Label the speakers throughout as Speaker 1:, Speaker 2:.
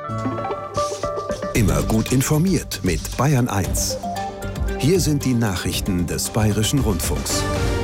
Speaker 1: Immer gut informiert mit Bayern 1. Hier sind die Nachrichten des Bayerischen Rundfunks.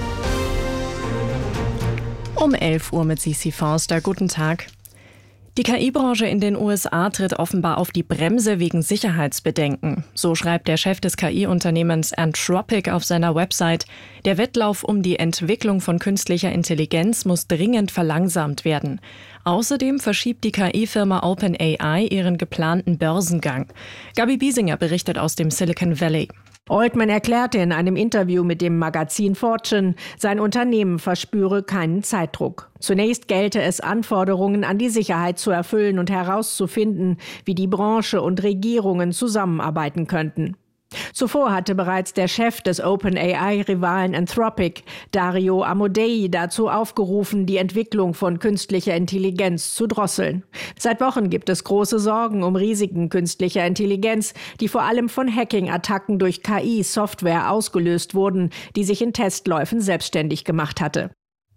Speaker 2: Um 11 Uhr mit Sissi Forster. Guten Tag. Die KI-Branche in den USA tritt offenbar auf die Bremse wegen Sicherheitsbedenken. So schreibt der Chef des KI-Unternehmens Anthropic auf seiner Website. Der Wettlauf um die Entwicklung von künstlicher Intelligenz muss dringend verlangsamt werden. Außerdem verschiebt die KI-Firma OpenAI ihren geplanten Börsengang. Gabi Biesinger berichtet aus dem Silicon Valley.
Speaker 3: Altman erklärte in einem Interview mit dem Magazin Fortune, sein Unternehmen verspüre keinen Zeitdruck. Zunächst gelte es, Anforderungen an die Sicherheit zu erfüllen und herauszufinden, wie die Branche und Regierungen zusammenarbeiten könnten. Zuvor hatte bereits der Chef des OpenAI-Rivalen Anthropic, Dario Amodei, dazu aufgerufen, die Entwicklung von künstlicher Intelligenz zu drosseln. Seit Wochen gibt es große Sorgen um Risiken künstlicher Intelligenz, die vor allem von Hacking-Attacken durch KI-Software ausgelöst wurden, die sich in Testläufen selbstständig gemacht hatte.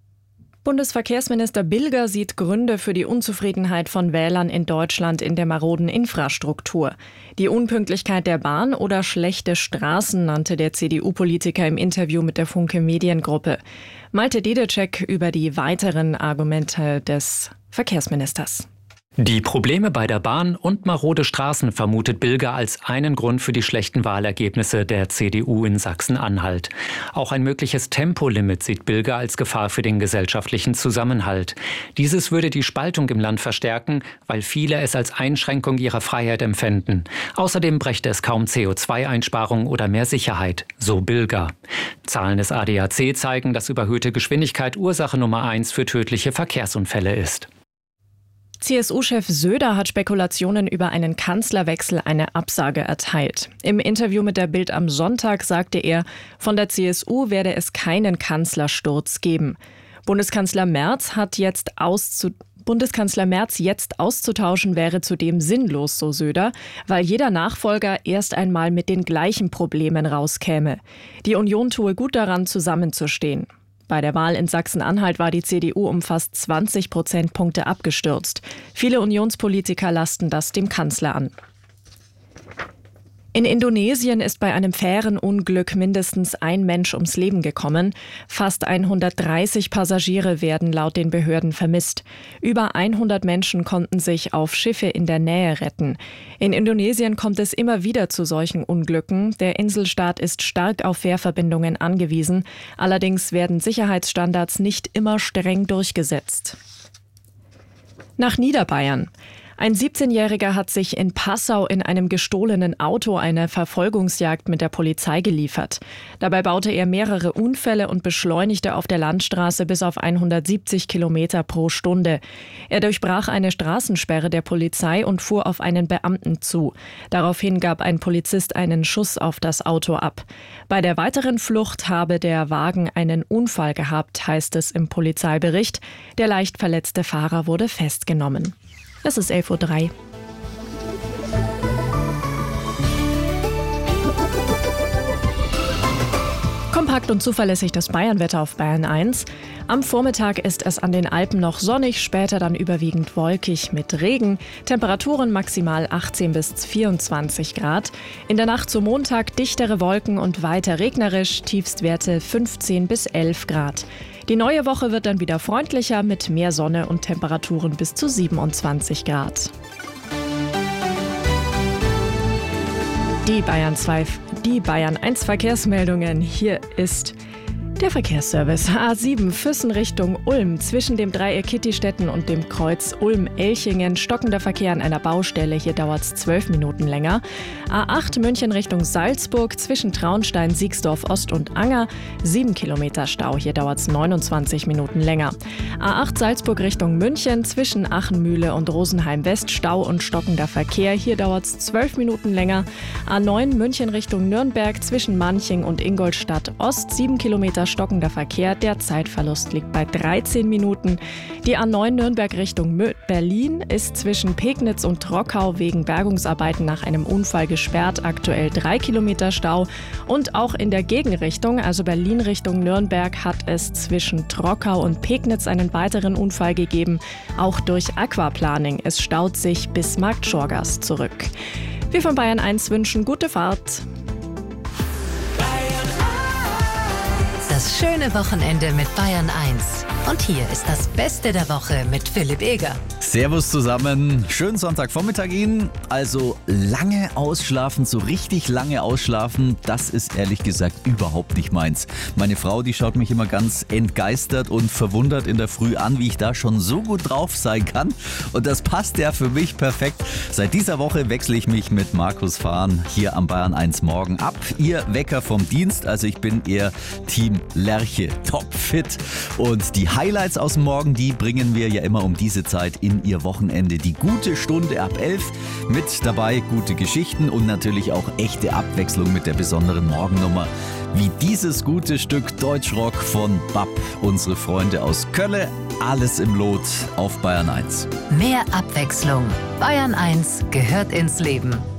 Speaker 2: Bundesverkehrsminister Bilger sieht Gründe für die Unzufriedenheit von Wählern in Deutschland in der maroden Infrastruktur. Die Unpünktlichkeit der Bahn oder schlechte Straßen nannte der CDU-Politiker im Interview mit der Funke Mediengruppe. Malte Dedecek über die weiteren Argumente des Verkehrsministers.
Speaker 4: Die Probleme bei der Bahn und marode Straßen vermutet Bilger als einen Grund für die schlechten Wahlergebnisse der CDU in Sachsen-Anhalt. Auch ein mögliches Tempolimit sieht Bilger als Gefahr für den gesellschaftlichen Zusammenhalt. Dieses würde die Spaltung im Land verstärken, weil viele es als Einschränkung ihrer Freiheit empfänden. Außerdem brächte es kaum CO2-Einsparung oder mehr Sicherheit, so Bilger. Zahlen des ADAC zeigen, dass überhöhte Geschwindigkeit Ursache Nummer 1 für tödliche Verkehrsunfälle ist.
Speaker 2: CSU-Chef Söder hat Spekulationen über einen Kanzlerwechsel eine Absage erteilt. Im Interview mit der Bild am Sonntag sagte er, von der CSU werde es keinen Kanzlersturz geben. Bundeskanzler Merz jetzt auszutauschen wäre zudem sinnlos, so Söder, weil jeder Nachfolger erst einmal mit den gleichen Problemen rauskäme. Die Union tue gut daran, zusammenzustehen. Bei der Wahl in Sachsen-Anhalt war die CDU um fast 20 Prozentpunkte abgestürzt. Viele Unionspolitiker lasten das dem Kanzler an. In Indonesien ist bei einem Fährenunglück mindestens ein Mensch ums Leben gekommen. Fast 130 Passagiere werden laut den Behörden vermisst. Über 100 Menschen konnten sich auf Schiffe in der Nähe retten. In Indonesien kommt es immer wieder zu solchen Unglücken. Der Inselstaat ist stark auf Fährverbindungen angewiesen. Allerdings werden Sicherheitsstandards nicht immer streng durchgesetzt. Nach Niederbayern. Ein 17-Jähriger hat sich in Passau in einem gestohlenen Auto eine Verfolgungsjagd mit der Polizei geliefert. Dabei baute er mehrere Unfälle und beschleunigte auf der Landstraße bis auf 170 Kilometer pro Stunde. Er durchbrach eine Straßensperre der Polizei und fuhr auf einen Beamten zu. Daraufhin gab ein Polizist einen Schuss auf das Auto ab. Bei der weiteren Flucht habe der Wagen einen Unfall gehabt, heißt es im Polizeibericht. Der leicht verletzte Fahrer wurde festgenommen. Es ist 11:03 Uhr. Kompakt und zuverlässig das Bayernwetter auf Bayern 1. Am Vormittag ist es an den Alpen noch sonnig, später dann überwiegend wolkig mit Regen. Temperaturen maximal 18 bis 24 Grad. In der Nacht zum Montag dichtere Wolken und weiter regnerisch, Tiefstwerte 15 bis 11 Grad. Die neue Woche wird dann wieder freundlicher mit mehr Sonne und Temperaturen bis zu 27 Grad. Die Bayern 1 Verkehrsmeldungen. Hier ist der Verkehrsservice. A7 Füssen Richtung Ulm. Zwischen dem Dreieck Kittistetten und dem Kreuz Ulm-Elchingen stockender Verkehr an einer Baustelle. Hier dauert es 12 Minuten länger. A8 München Richtung Salzburg. Zwischen Traunstein, Siegsdorf Ost und Anger. 7 Kilometer Stau. Hier dauert es 29 Minuten länger. A8 Salzburg Richtung München. Zwischen Achenmühle und Rosenheim West Stau und stockender Verkehr. Hier dauert es 12 Minuten länger. A9 München Richtung Nürnberg. Zwischen Manching und Ingolstadt Ost. 7 Kilometer stockender Verkehr. Der Zeitverlust liegt bei 13 Minuten. Die A9 Nürnberg Richtung Berlin ist zwischen Pegnitz und Trockau wegen Bergungsarbeiten nach einem Unfall gesperrt. Aktuell 3 Kilometer Stau. Und auch in der Gegenrichtung, also Berlin Richtung Nürnberg, hat es zwischen Trockau und Pegnitz einen weiteren Unfall gegeben. Auch durch Aquaplaning. Es staut sich bis Marktschorgast zurück. Wir von Bayern 1 wünschen gute Fahrt.
Speaker 5: Das schöne Wochenende mit Bayern 1. Und hier ist das Beste der Woche mit Philipp Eger.
Speaker 6: Servus zusammen, schönen Sonntagvormittag Ihnen. Also lange ausschlafen, so richtig lange ausschlafen, das ist ehrlich gesagt überhaupt nicht meins. Meine Frau, die schaut mich immer ganz entgeistert und verwundert in der Früh an, wie ich da schon so gut drauf sein kann. Und das passt ja für mich perfekt. Seit dieser Woche wechsle ich mich mit Markus Fahn hier am Bayern 1 Morgen ab. Ihr Wecker vom Dienst, also ich bin eher Team Lerche, topfit. Und die Highlights aus dem Morgen, die bringen wir ja immer um diese Zeit in Ihr Wochenende. Die gute Stunde ab 11, mit dabei gute Geschichten und natürlich auch echte Abwechslung mit der besonderen Morgennummer. Wie dieses gute Stück Deutschrock von BAP, unsere Freunde aus Kölle. Alles im Lot auf Bayern 1.
Speaker 5: Mehr Abwechslung. Bayern 1 gehört ins Leben.